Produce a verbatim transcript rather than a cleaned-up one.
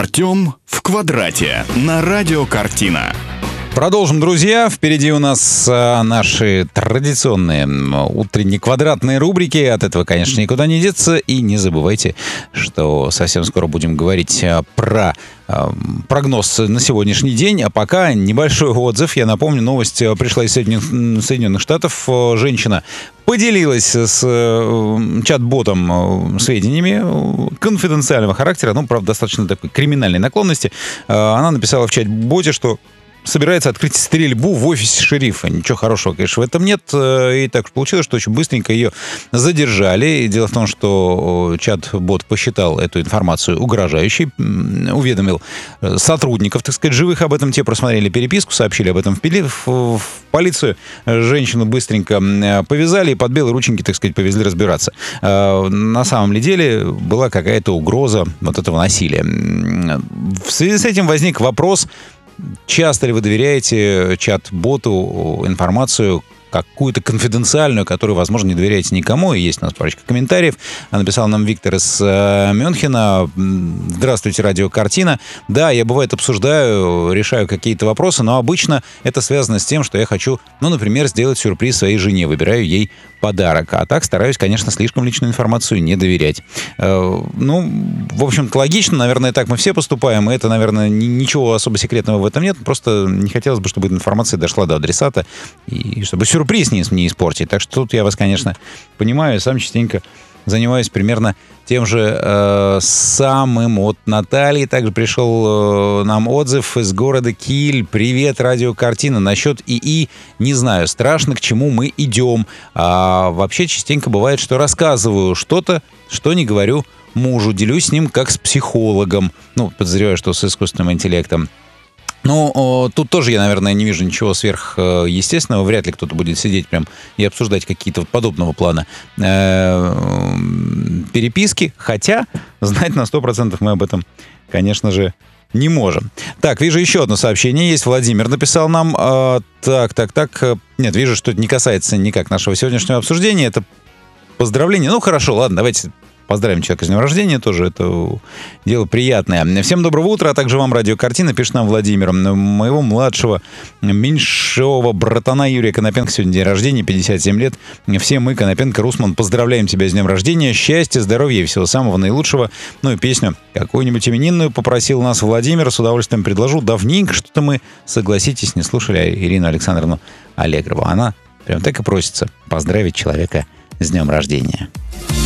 Артем в квадрате на радио «Картина». Продолжим, друзья. Впереди у нас а, наши традиционные утренние квадратные рубрики. От этого, конечно, никуда не деться. И не забывайте, что совсем скоро будем говорить а, про а, прогноз на сегодняшний день. А пока небольшой отзыв. Я напомню, новость пришла из Соединенных, Соединенных Штатов. Женщина поделилась с э, чат-ботом э, сведениями конфиденциального характера, ну, правда, достаточно такой криминальной наклонности. Э, она написала в чат-боте, что собирается открыть стрельбу в офисе шерифа. Ничего хорошего, конечно, в этом нет. И так получилось, что очень быстренько ее задержали. И дело в том, что чат-бот посчитал эту информацию угрожающей, уведомил сотрудников, так сказать, живых об этом. Те просмотрели переписку, сообщили об этом в, в полицию. Женщину быстренько повязали и под белые рученьки, так сказать, повезли разбираться. На самом ли деле была какая-то угроза вот этого насилия. В связи с этим возник вопрос: часто ли вы доверяете чат-боту информацию какую-то конфиденциальную, которую, возможно, не доверяете никому? И есть у нас парочка комментариев. Написал нам Виктор из э, Мюнхена. Здравствуйте, радио «Картина». Да, я, бывает, обсуждаю, решаю какие-то вопросы, но обычно это связано с тем, что я хочу, ну, например, сделать сюрприз своей жене. Выбираю ей подарок. А так стараюсь, конечно, слишком личную информацию не доверять. Э, ну, в общем-то, логично. Наверное, так мы все поступаем. И это, наверное, ни, ничего особо секретного в этом нет. Просто не хотелось бы, чтобы эта информация дошла до адресата. И чтобы сюрприз не, не испортить. Так что тут я вас, конечно, понимаю. Я сам частенько занимаюсь примерно тем же э, самым. От Натальи также пришел э, нам отзыв из города Киль. Привет, радио «Картина». Насчет ИИ не знаю. Страшно, к чему мы идем. А вообще частенько бывает, что рассказываю что-то, что не говорю мужу. Делюсь с ним как с психологом. Ну, подозреваю, что с искусственным интеллектом. Ну, тут тоже я, наверное, не вижу ничего сверхъестественного. Вряд ли кто-то будет сидеть прям и обсуждать какие-то вот подобного плана переписки. Хотя знать на сто процентов мы об этом, конечно же, не можем. Так, вижу еще одно сообщение. Есть Владимир, написал нам. Так, так, так. Нет, вижу, что это не касается никак нашего сегодняшнего обсуждения. Это поздравление. Ну, хорошо, ладно, давайте поздравим человека с днем рождения, тоже это дело приятное. Всем доброго утра, а также вам радио «Картина», пишет нам Владимир. Моего младшего, меньшего братана Юрия Конопенко сегодня день рождения, пятьдесят семь лет. Все мы, Конопенко, Русман, поздравляем тебя с днем рождения. Счастья, здоровья и всего самого наилучшего. Ну и песню какую-нибудь именинную попросил нас Владимир. С удовольствием предложу. Давненько что-то мы, согласитесь, не слушали Ирину Александровну Аллегрову. Она прям так и просится поздравить человека с днем рождения.